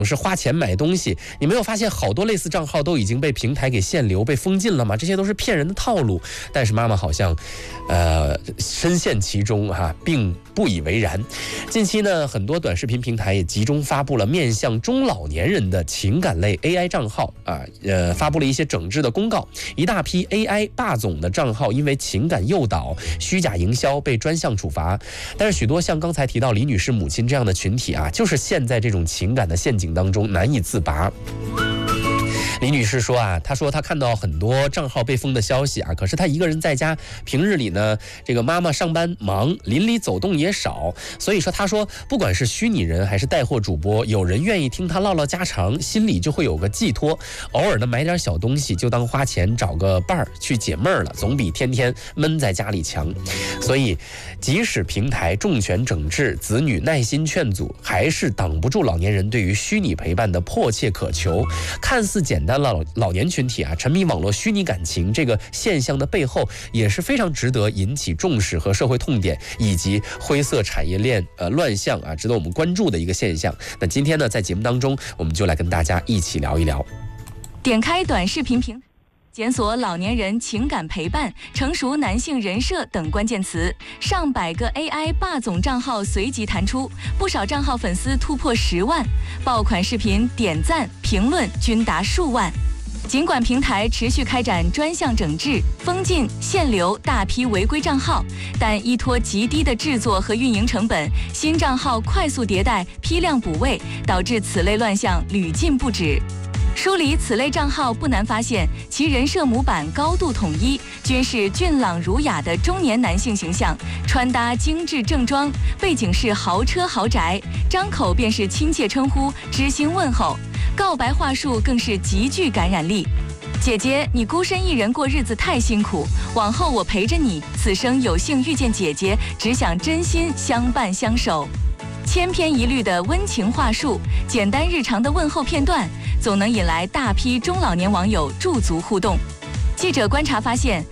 是花钱买东西，你没有发现好多类似账号都已经被平台给限流、被封禁了吗？这些都是骗人的套路。但是妈妈好像，深陷其中并不以为然。近期呢，很多短视频平台也集中发布了面向中老年人的情感类 AI 账号发布了一些整治的公告。一大批 AI 霸总的账号因为情感诱导、虚假营销被专项处罚。但是许多像刚才提到李女士母亲这样的群体就是陷在这种情感的陷阱当中难以自拔。李女士说她说她看到很多账号被封的消息可是她一个人在家，平日里呢，这个妈妈上班忙，邻里走动也少，所以说她说不管是虚拟人还是带货主播，有人愿意听她唠唠家常，心里就会有个寄托，偶尔的买点小东西就当花钱找个伴儿去解闷儿了，总比天天闷在家里强。所以即使平台重拳整治，子女耐心劝阻，还是挡不住老年人对于虚拟陪伴的迫切渴求。看似简单老年群体沉迷网络虚拟感情这个现象的背后，也是非常值得引起重视和社会痛点以及灰色产业链乱象值得我们关注的一个现象。那今天呢，在节目当中，我们就来跟大家一起聊一聊。 点开短视频平台，检索老年人情感陪伴、成熟男性人设等关键词，上百个 AI 霸总账号随即弹出，不少账号粉丝突破10万，爆款视频点赞、评论均达数万。尽管平台持续开展专项整治、封禁、限流大批违规账号，但依托极低的制作和运营成本，新账号快速迭代、批量补位，导致此类乱象屡禁不止。梳理此类账号不难发现，其人设模板高度统一，均是俊朗儒雅的中年男性形象，穿搭精致正装，背景是豪车豪宅，张口便是亲切称呼、知心问候，告白话术更是极具感染力。姐姐，你孤身一人过日子太辛苦，往后我陪着你，此生有幸遇见姐姐，只想真心相伴相守。千篇一律的温情话术，简单日常的问候片段，总能引来大批中老年网友驻足互动。记者观察发现，